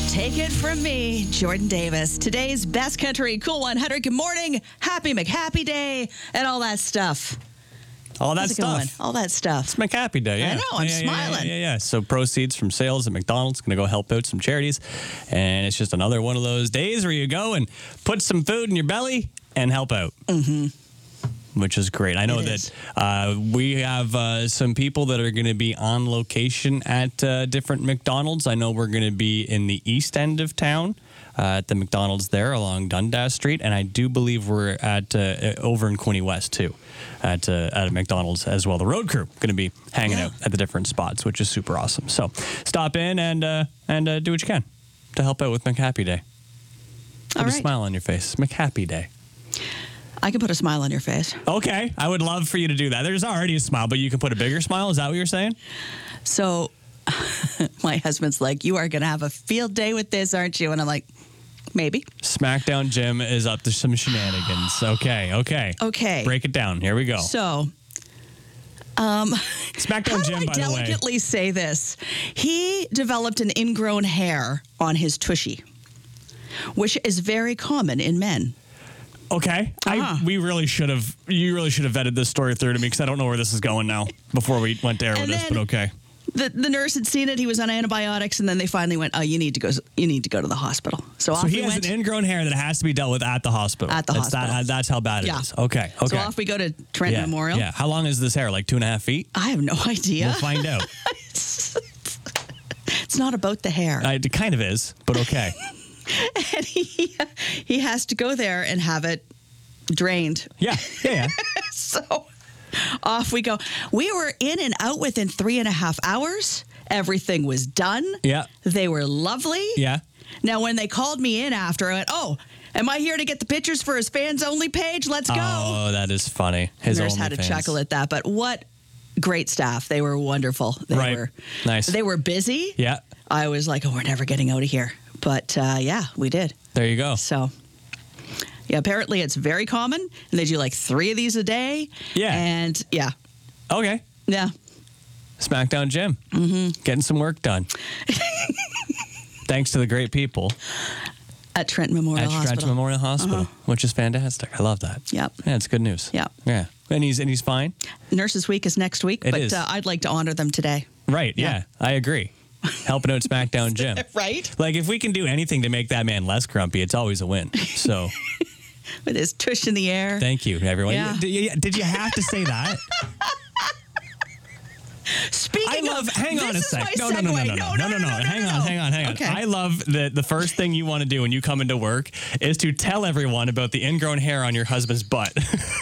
Take it from me, Jordan Davis. Today's Best Country Cool 100. Good morning. Happy McHappy Day and all that stuff. All that How's it stuff. going? All that stuff. It's McHappy Day, yeah. I know, I'm smiling. Yeah. So proceeds from sales at McDonald's going to go help out some charities. And it's just another one of those days where you go and put some food in your belly and help out. Mm-hmm. Which is great. I know that we have some people that are going to be on location at different McDonald's. I know we're going to be in the east end of town at the McDonald's there along Dundas Street. And I do believe we're at over in Quinte West, too, at a McDonald's as well. The road crew going to be hanging out at the different spots, which is super awesome. So stop in and do what you can to help out with McHappy Day. Put a smile on your face. McHappy Day. I can put a smile on your face. Okay. I would love for you to do that. There's already a smile, but you can put a bigger smile. Is that what you're saying? So my husband's like, you are going to have a field day with this, aren't you? And I'm like, maybe. SmackDown Jim is up to some shenanigans. Okay. Break it down. Here we go. So, SmackDown Jim, by the way. How do I delicately say this? He developed an ingrown hair on his tushy, which is very common in men. Okay. You really should have vetted this story through to me because I don't know where this is going now before we went to air with this, but okay. The nurse had seen it. He was on antibiotics, and then they finally went, "Oh, you need to go to the hospital." So off he has an ingrown hair that has to be dealt with at the hospital. That's how bad it is. Okay. So off we go to Trenton Memorial. Yeah. How long is this hair? Like 2.5 feet? I have no idea. We'll find out. It's not about the hair. It kind of is, but okay. And he has to go there and have it drained. Yeah. So off we go. We were in and out within 3.5 hours. Everything was done. Yeah. They were lovely. Yeah. Now, when they called me in after, I went, "Oh, am I here to get the pictures for his fans only page? Let's go." Oh, that is funny. His nurse had to chuckle at that, but what great staff. They were wonderful. They were nice. They were busy. Yeah. I was like, "Oh, we're never getting out of here." But we did. There you go. So, yeah, apparently it's very common, and they do like 3 of these a day. Yeah. And Okay. Yeah. SmackDown Jim. Mm-hmm. Getting some work done. Thanks to the great people at Trenton Memorial Hospital. Which is fantastic. I love that. Yep. Yeah, it's good news. Yep. Yeah. And he's fine. Nurses Week is next week, but I'd like to honor them today. Right. Yeah. I agree. Helping out SmackDown Jim. Right? Like, if we can do anything to make that man less grumpy, it's always a win. So. With his tush in the air. Thank you, everyone. Yeah. Did you have to say that? Hang on a sec. No. Hang on. Okay. I love that the first thing you want to do when you come into work is to tell everyone about the ingrown hair on your husband's butt.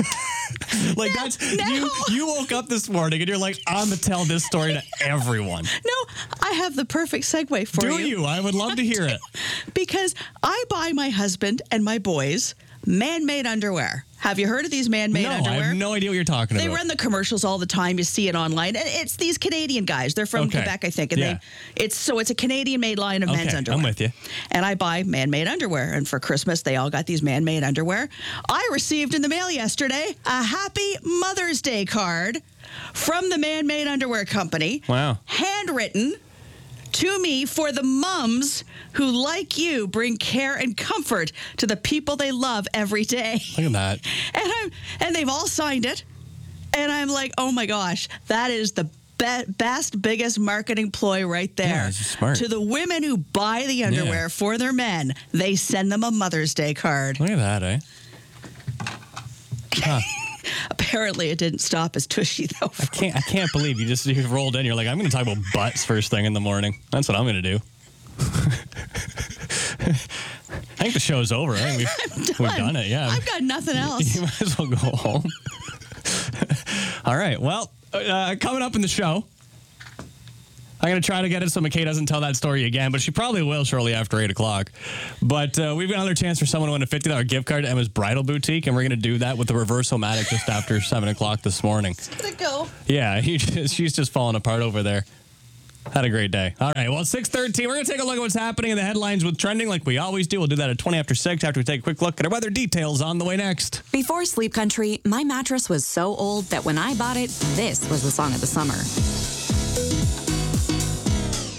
You woke up this morning and you're like, I'm going to tell this story to everyone. No, I have the perfect segue for you. Do you? I would love to hear it. Because I buy my husband and my boys man-made underwear. Have you heard of these man-made underwear? No, I have no idea what you're talking about. They run the commercials all the time. You see it online. And it's these Canadian guys. They're from Quebec, I think. And it's a Canadian-made line of men's underwear. I'm with you. And I buy man-made underwear. And for Christmas, they all got these man-made underwear. I received in the mail yesterday a Happy Mother's Day card from the Man-Made Underwear Company. Wow. Handwritten to me for the mums who, like you, bring care and comfort to the people they love every day. Look at that. And they've all signed it. And I'm like, oh my gosh, that is the best, biggest marketing ploy right there. Yeah, that's smart. To the women who buy the underwear for their men, they send them a Mother's Day card. Look at that, eh? Huh. Apparently, it didn't stop his tushy, though. I can't believe you rolled in. You're like, I'm going to talk about butts first thing in the morning. That's what I'm going to do. I think the show's over. We've done it, yeah. I've got nothing else. You might as well go home. All right. Well, coming up in the show, I'm going to try to get it so McKay doesn't tell that story again, but she probably will shortly after 8 o'clock. But we've got another chance for someone to win a $50 gift card to Emma's Bridal Boutique, and we're going to do that with the Reverse-O-Matic just after 7 o'clock this morning. It's going to go. Yeah, she's just falling apart over there. Had a great day. All right, well, it's 6:13. We're going to take a look at what's happening in the headlines with trending like we always do. We'll do that at 20 after 6 after we take a quick look at our weather details on the way next. Before Sleep Country, my mattress was so old that when I bought it, this was the song of the summer.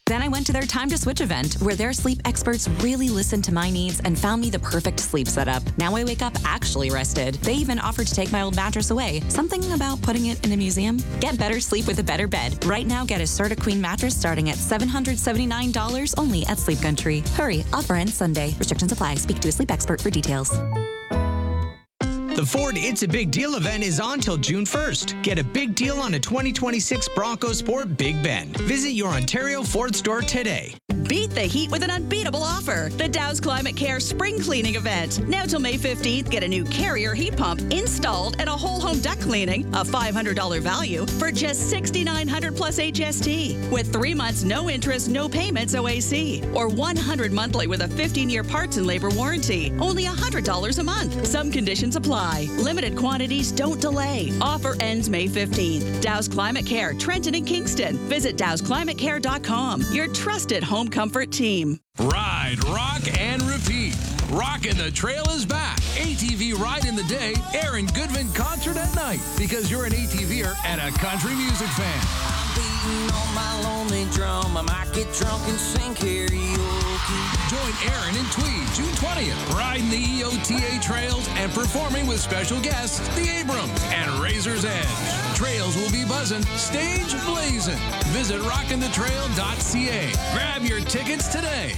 Then I went to their Time to Switch event, where their sleep experts really listened to my needs and found me the perfect sleep setup. Now I wake up actually rested. They even offered to take my old mattress away. Something about putting it in a museum? Get better sleep with a better bed. Right now, get a Serta Queen mattress starting at $779 only at Sleep Country. Hurry, offer ends Sunday. Restrictions apply. Speak to a sleep expert for details. The Ford It's a Big Deal event is on till June 1st. Get a big deal on a 2026 Bronco Sport Big Bend. Visit your Ontario Ford store today. Beat the heat with an unbeatable offer. The Dow's Climate Care Spring Cleaning Event. Now till May 15th, get a new Carrier heat pump installed and a whole home duct cleaning, a $500 value, for just $6,900 plus HST. With 3 months, no interest, no payments OAC. Or 100 monthly with a 15-year parts and labor warranty. Only $100 a month. Some conditions apply. Limited quantities, don't delay. Offer ends May 15th. Dow's Climate Care, Trenton and Kingston. Visit dowsclimatecare.com. Your trusted home comfort team. Ride, rock, and repeat. Rockin' the Trail is back. ATV Ride in the Day, Aaron Goodman Concert at night. Because you're an ATVer and a country music fan. I'm beating on my lonely drum. I might get drunk and sing karaoke. Join Aaron in Tweed, June 20th, riding the EOTA trails and performing with special guests, the Abrams and Razor's Edge. Trails will be buzzing, stage blazing. Visit rockinthetrail.ca. Grab your tickets today.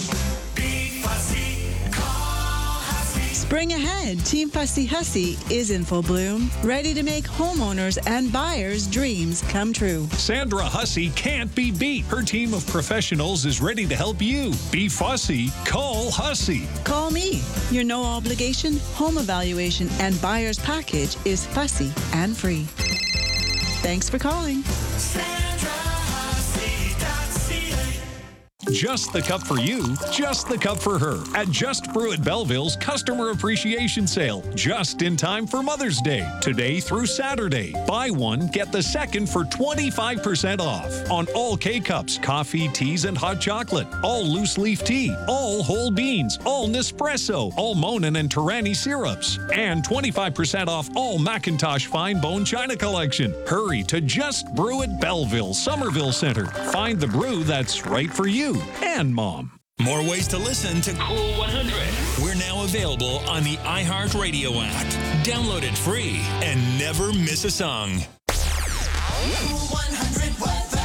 Spring ahead, Team Fussy Hussy is in full bloom, ready to make homeowners and buyers' dreams come true. Sandra Hussey can't be beat. Her team of professionals is ready to help you. Be fussy. Call Hussey. Call me. Your no obligation home evaluation and buyer's package is fussy and free. Thanks for calling. Just the cup for you, just the cup for her. At Just Brew at Belleville's Customer Appreciation Sale. Just in time for Mother's Day. Today through Saturday. Buy one, get the second for 25% off. On all K-Cups, coffee, teas, and hot chocolate. All loose leaf tea. All whole beans. All Nespresso. All Monin and Tarani syrups. And 25% off all Macintosh Fine Bone China Collection. Hurry to Just Brew at Belleville, Somerville Center. Find the brew that's right for you and Mom. More ways to listen to Cool 100. We're now available on the iHeartRadio app. Download it free and never miss a song. Cool 100 weather.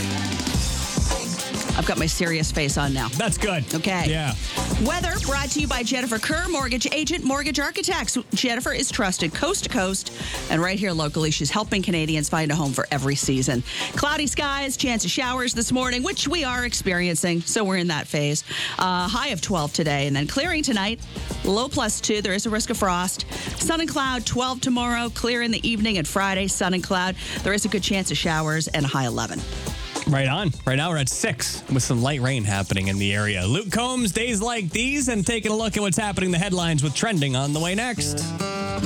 I've got my serious face on now. That's good. Okay. Yeah. Weather brought to you by Jennifer Kerr, mortgage agent, mortgage architects. Jennifer is trusted coast to coast, and right here locally, she's helping Canadians find a home for every season. Cloudy skies, chance of showers this morning, which we are experiencing, so we're in that phase. High of 12 today, and then clearing tonight, low +2. There is a risk of frost. Sun and cloud, 12 tomorrow, clear in the evening, and Friday, sun and cloud. There is a good chance of showers, and a high 11. Right on. Right now we're at 6 with some light rain happening in the area. Luke Combs, days like these, and taking a look at what's happening in the headlines with trending on the way next.